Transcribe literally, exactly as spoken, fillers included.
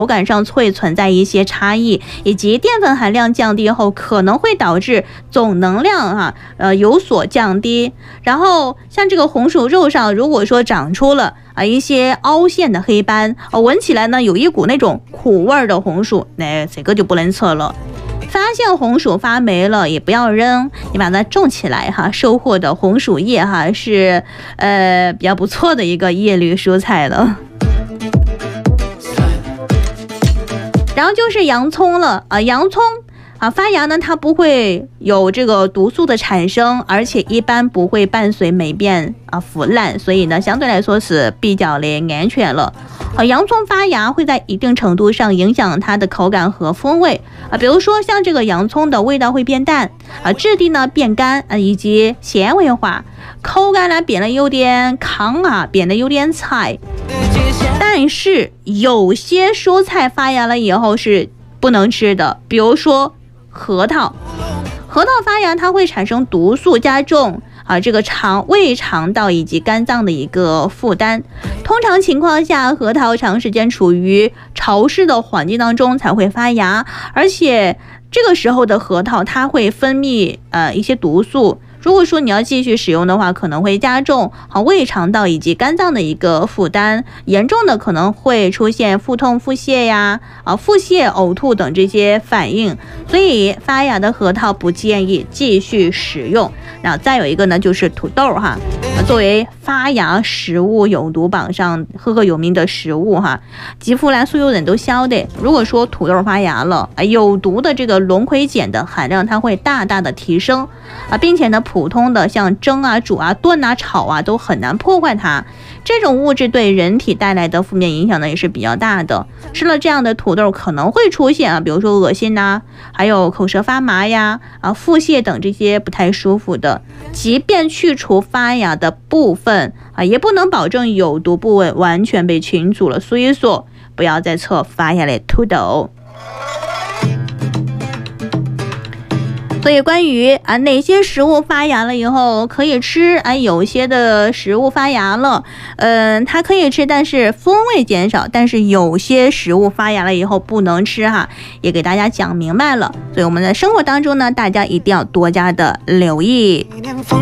口感上会存在一些差异，以及淀粉含量降低后可能会导致总能量哈、啊、呃有所降低。然后像这个红薯肉上如果说长出了啊一些凹陷的黑斑，啊闻起来呢有一股那种苦味的红薯，那这个就不能测了。发现红薯发霉了也不要扔，你把它种起来哈，收获的红薯叶哈是呃比较不错的一个叶绿蔬菜了。然后就是洋葱了啊，洋葱啊发芽呢，它不会有这个毒素的产生，而且一般不会伴随霉变啊腐烂，所以呢相对来说是比较的安全了。啊，洋葱发芽会在一定程度上影响它的口感和风味啊，比如说像这个洋葱的味道会变淡啊，质地呢变干啊，以及纤维化，口感呢变得有点糠啊，变得有点柴。但是有些蔬菜发芽了以后是不能吃的，比如说核桃。核桃发芽它会产生毒素，加重啊这个肠胃肠道以及肝脏的一个负担。通常情况下，核桃长时间处于潮湿的环境当中才会发芽，而且这个时候的核桃它会分泌呃一些毒素。如果说你要继续使用的话，可能会加重好胃肠道以及肝脏的一个负担，严重的可能会出现腹痛、腹泻呀、啊腹泻、呕吐等这些反应，所以发芽的核桃不建议继续使用。然后再有一个呢，就是土豆哈，作为发芽食物有毒榜上赫赫有名的食物哈，几乎来所有人都晓得，如果说土豆发芽了，有毒的这个龙葵碱的含量它会大大的提升啊，并且呢。普通的像蒸啊、煮啊、炖啊、炒啊都很难破坏它，这种物质对人体带来的负面影响呢也是比较大的。吃了这样的土豆可能会出现啊，比如说恶心呐、啊，还有口舌发麻呀、啊腹泻等这些不太舒服的。即便去除发芽的部分啊，也不能保证有毒部位完全被清除了。所以说，不要再测发芽的土豆。所以关于啊哪些食物发芽了以后可以吃啊，有些的食物发芽了，嗯，它可以吃，但是风味减少，但是有些食物发芽了以后不能吃哈，也给大家讲明白了。所以我们在生活当中呢，大家一定要多加的留意。